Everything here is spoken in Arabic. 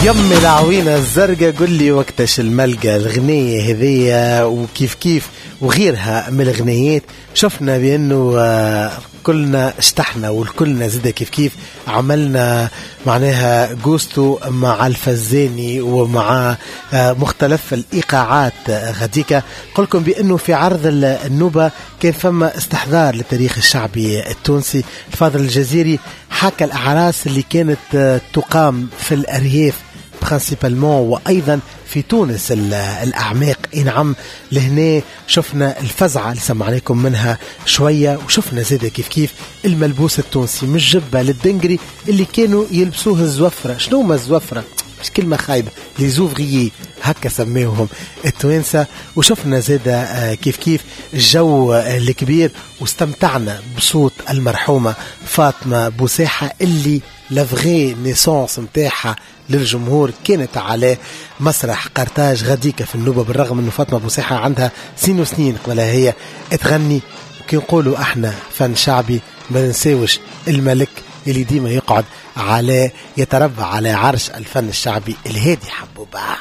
يمي العوينة الزرقاء قل لي وقتش الملقى الغنية هذية وكيف كيف وغيرها من الغنيات. شفنا بأنه كلنا اشتحنا والكلنا زده كيف كيف عملنا معناها جوستو مع الفزاني ومع مختلف الإيقاعات غديكا. قلكم بأنه في عرض النوبة كان فما استحضار للتاريخ الشعبي التونسي. الفاضل الجزيري حكى الأعراس اللي كانت تقام في الأرياف برانسيبالمون وأيضا في تونس الأعماق. نعم لهنا شفنا الفزعة اللي سمعناكم منها شوية، وشفنا زيادة كيف كيف الملبوس التونسي من الجبة للدنقري اللي كانوا يلبسوه الزوفرة. شنو ما الزوفرة؟ مش كلمة خايبة، لي زوفغيي هكا سميوهم التوانسة. وشفنا زيادة كيف كيف الجو الكبير، واستمتعنا بصوت المرحومة فاطمة بوساحة اللي لافغي نيسونس متاحة للجمهور كانت على مسرح قرطاج غديكة في النوبة، بالرغم أنه فاطمة بوساحة عندها سنين وسنين قبلها هي تغني. كي نقولوا احنا فن شعبي ما ننساوش الملك اللي ديما يقعد على يتربع على عرش الفن الشعبي الهادي حبوبة.